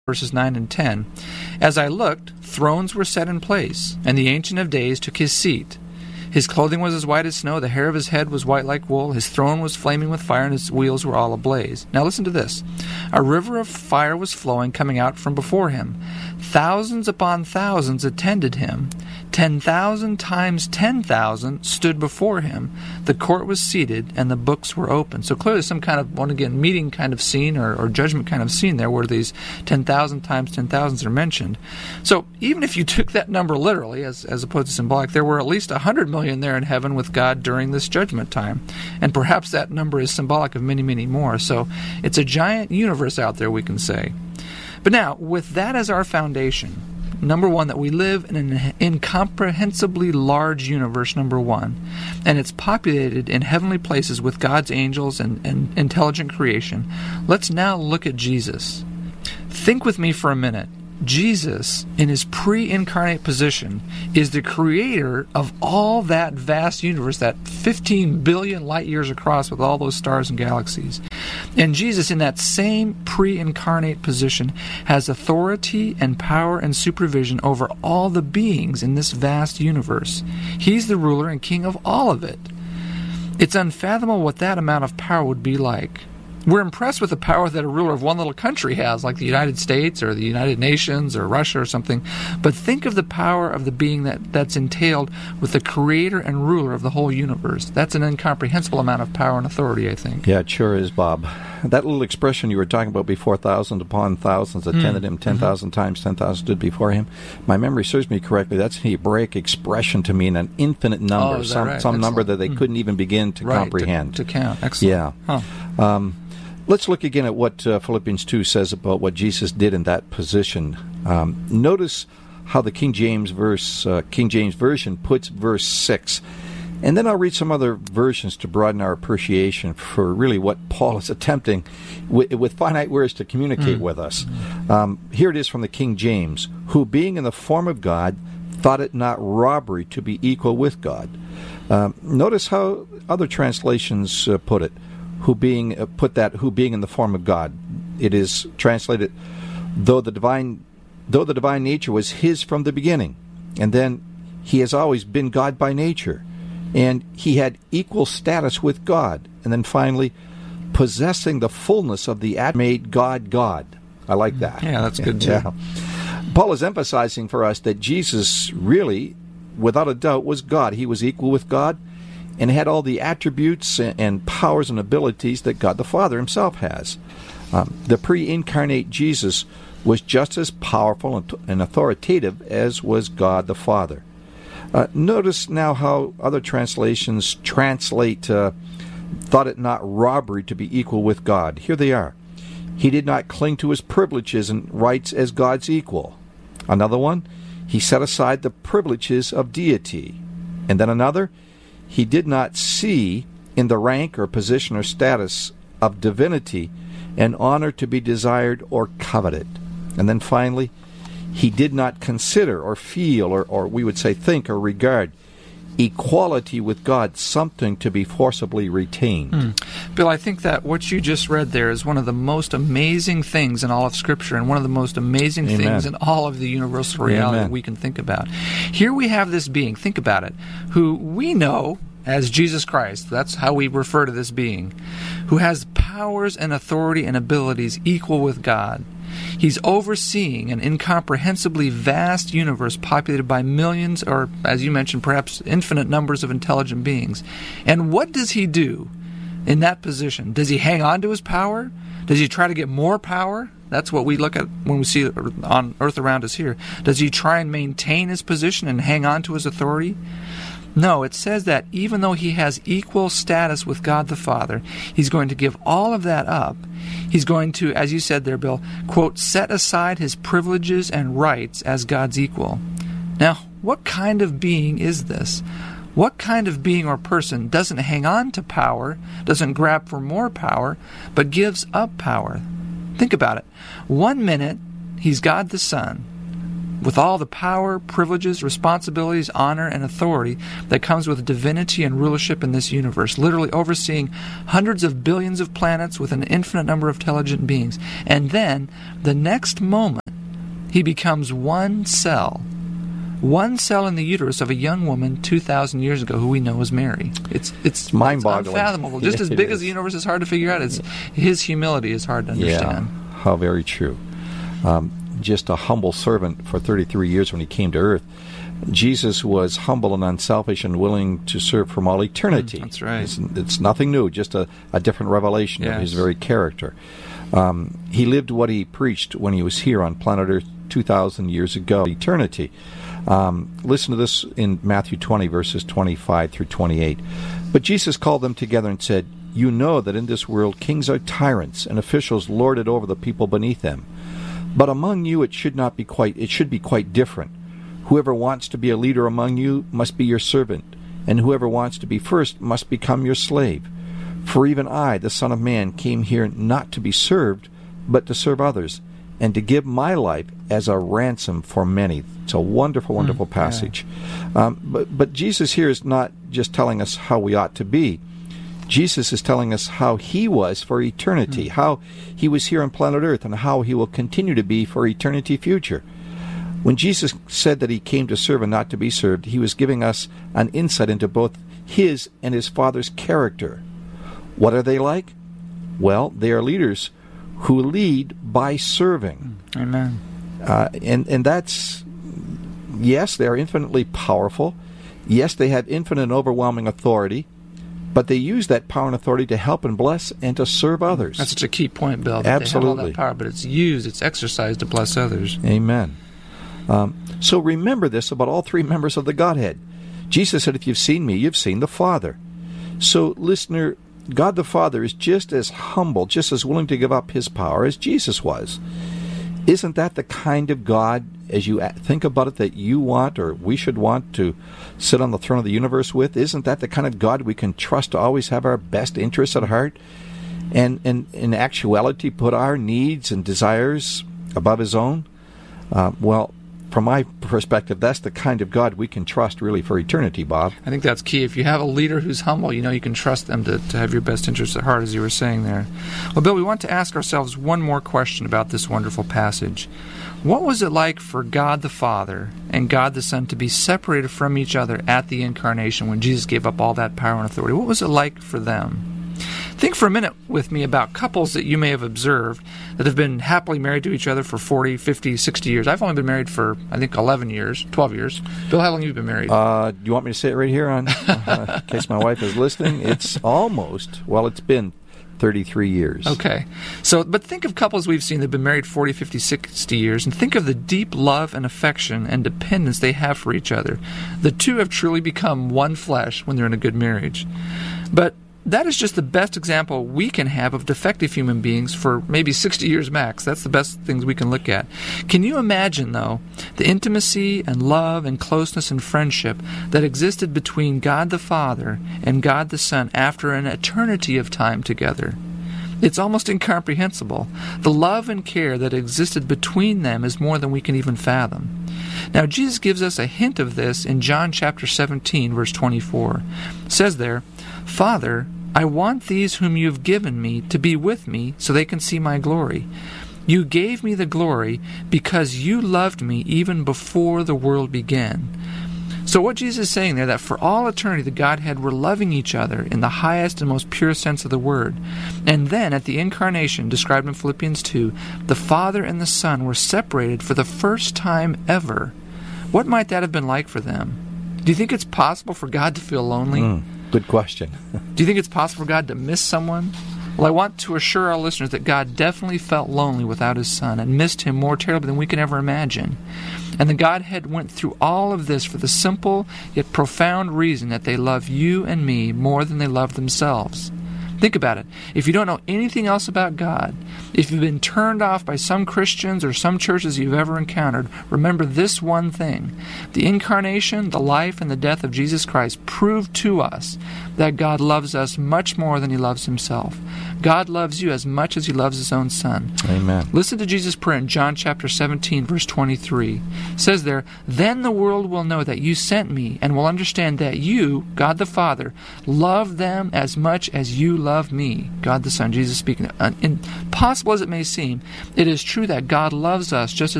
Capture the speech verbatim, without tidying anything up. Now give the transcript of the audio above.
verses nine and ten. As I looked, thrones were set in place, and the Ancient of Days took his seat. His clothing was as white as snow, the hair of his head was white like wool, his throne was flaming with fire, and his wheels were all ablaze. Now listen to this. A river of fire was flowing, coming out from before him. Thousands upon thousands attended him. Ten thousand times ten thousand stood before him. The court was seated, and the books were open. So clearly some kind of, one again, meeting kind of scene or, or judgment kind of scene there where these ten thousand times ten thousands are mentioned. So even if you took that number literally, as, as opposed to symbolic, there were at least one hundred million there in heaven with God during this judgment time. And perhaps that number is symbolic of many, many more. So it's a giant universe out there, we can say. But now, with that as our foundation, number one, that we live in an incomprehensibly large universe, number one, and it's populated in heavenly places with God's angels and, and intelligent creation. Let's now look at Jesus. Think with me for a minute. Jesus, in his pre-incarnate position, is the creator of all that vast universe, that fifteen billion light years across with all those stars and galaxies. And Jesus, in that same pre-incarnate position, has authority and power and supervision over all the beings in this vast universe. He's the ruler and king of all of it. It's unfathomable what that amount of power would be like. We're impressed with the power that a ruler of one little country has, like the United States or the United Nations or Russia or something. But think of the power of the being that, that's entailed with the creator and ruler of the whole universe. That's an incomprehensible amount of power and authority, I think. Yeah, it sure is, Bob. That little expression you were talking about before, thousands upon thousands attended mm. him, ten thousand mm-hmm. times ten thousand stood before him. My memory serves me correctly. That's an Hebraic expression to mean an infinite number, oh, is that some, right? some Excellent. number that they mm. couldn't even begin to right, comprehend. To, to count. Excellent. Yeah. Huh. Um, Let's look again at what uh, Philippians two says about what Jesus did in that position. Um, notice how the King James verse, uh, King James Version puts verse six. And then I'll read some other versions to broaden our appreciation for really what Paul is attempting with, with finite words to communicate mm. with us. Um, here it is from the King James. Who being in the form of God, thought it not robbery to be equal with God. Um, notice how other translations uh, put it. Who being uh, put that who being in the form of God. It is translated, though the divine, though the divine nature was his from the beginning, and then he has always been God by nature, and he had equal status with God, and then finally, possessing the fullness of the ad made God God. I like that. Yeah, that's good too. Yeah. Paul is emphasizing for us that Jesus really, without a doubt, was God. He was equal with God, and had all the attributes and powers and abilities that God the Father himself has. Um, the pre-incarnate Jesus was just as powerful and authoritative as was God the Father. Uh, notice now how other translations translate, uh, thought it not robbery to be equal with God. Here they are. He did not cling to his privileges and rights as God's equal. Another one, he set aside the privileges of deity. And then another, he did not see in the rank or position or status of divinity an honor to be desired or coveted. And then finally, he did not consider or feel or, or we would say think or regard equality with God something to be forcibly retained. Mm. Bill, I think that what you just read there is one of the most amazing things in all of Scripture and one of the most amazing Amen. things in all of the universal reality Amen. that we can think about. Here we have this being, think about it, who we know as Jesus Christ, that's how we refer to this being, who has powers and authority and abilities equal with God. He's overseeing an incomprehensibly vast universe populated by millions, or, as you mentioned, perhaps infinite numbers of intelligent beings. And what does he do in that position? Does he hang on to his power? Does he try to get more power? That's what we look at when we see it on earth around us here. Does he try and maintain his position and hang on to his authority? No, it says that even though he has equal status with God the Father, he's going to give all of that up. He's going to, as you said there, Bill, quote, set aside his privileges and rights as God's equal. Now, what kind of being is this? What kind of being or person doesn't hang on to power, doesn't grab for more power, but gives up power? Think about it. One minute, he's God the Son. with all the power, privileges, responsibilities, honor, and authority that comes with divinity and rulership in this universe, literally overseeing hundreds of billions of planets with an infinite number of intelligent beings. And then, the next moment, he becomes one cell. One cell in the uterus of a young woman two thousand years ago who we know as Mary. It's it's mind-boggling. It's unfathomable. Just as big as the universe is hard to figure out, it's his humility is hard to understand. Yeah, how very true. Um, just a humble servant for thirty-three years when he came to earth. Jesus was humble and unselfish and willing to serve from all eternity. Mm, that's right. It's, it's nothing new, just a, a different revelation yes. of his very character. Um, he lived what he preached when he was here on planet Earth two thousand years ago, eternity. Um, listen to this in Matthew twenty, verses twenty-five through twenty-eight. But Jesus called them together and said, "You know that in this world kings are tyrants, and officials lord it over the people beneath them. But among you it should not be quite it should be quite different. Whoever wants to be a leader among you must be your servant, and whoever wants to be first must become your slave. For even I, the Son of Man, came here not to be served, but to serve others, and to give my life as a ransom for many." It's a wonderful, wonderful mm, passage. Yeah. Um, but, but Jesus here is not just telling us how we ought to be. Jesus is telling us how he was for eternity, mm. how he was here on planet Earth, and how he will continue to be for eternity future. When Jesus said that he came to serve and not to be served, he was giving us an insight into both his and his Father's character. What are they like? Well, they are leaders who lead by serving. Amen. Uh, and, and that's, yes, they are infinitely powerful. Yes, they have infinite and overwhelming authority. But they use that power and authority to help and bless and to serve others. That's such a key point, Bill. That Absolutely. They have all that power, but it's used, it's exercised to bless others. Amen. Um, so remember this about all three members of the Godhead. Jesus said, "If you've seen me, you've seen the Father." So, listener, God the Father is just as humble, just as willing to give up his power as Jesus was. Isn't that the kind of God, as you think about it, that you want or we should want to sit on the throne of the universe with? Isn't that the kind of God we can trust to always have our best interests at heart? And, and in actuality, put our needs and desires above his own? Uh, well, from my perspective, that's the kind of God we can trust really for eternity, Bob. I think that's key. If you have a leader who's humble, you know you can trust them to, to have your best interests at heart, as you were saying there. Well, Bill, we want to ask ourselves one more question about this wonderful passage. What was it like for God the Father and God the Son to be separated from each other at the Incarnation when Jesus gave up all that power and authority? What was it like for them? Think for a minute with me about couples that you may have observed that have been happily married to each other for forty, fifty, sixty years. I've only been married for, I think, eleven years, twelve years. Bill, how long have you been married? Uh, do you want me to say it right here on, uh, in case my wife is listening? It's almost, well, it's been thirty-three years. Okay. So, but think of couples we've seen that have been married forty, fifty, sixty years, and think of the deep love and affection and dependence they have for each other. The two have truly become one flesh when they're in a good marriage. But that is just the best example we can have of defective human beings for maybe sixty years max. That's the best things we can look at. Can you imagine, though, the intimacy and love and closeness and friendship that existed between God the Father and God the Son after an eternity of time together? It's almost incomprehensible. The love and care that existed between them is more than we can even fathom. Now, Jesus gives us a hint of this in John chapter seventeen, verse twenty-four. It says there, "Father, I want these whom you have given me to be with me so they can see my glory. You gave me the glory because you loved me even before the world began." So what Jesus is saying there, that for all eternity the Godhead were loving each other in the highest and most pure sense of the word. And then at the Incarnation, described in Philippians two, the Father and the Son were separated for the first time ever. What might that have been like for them? Do you think it's possible for God to feel lonely? Mm, good question. Do you think it's possible for God to miss someone? Well, I want to assure our listeners that God definitely felt lonely without his Son and missed him more terribly than we can ever imagine. And the Godhead went through all of this for the simple yet profound reason that they love you and me more than they love themselves. Think about it. If you don't know anything else about God, if you've been turned off by some Christians or some churches you've ever encountered, remember this one thing. The incarnation, the life, and the death of Jesus Christ prove to us that God loves us much more than He loves Himself. God loves you as much as He loves His own Son. Amen. Listen to Jesus' prayer in John chapter seventeen, verse twenty-three. It says there, "Then the world will know that you sent me and will understand that you, God the Father, love them as much as you love me." God the Son, Jesus speaking. Impossible as it may seem, it is true that God loves us just as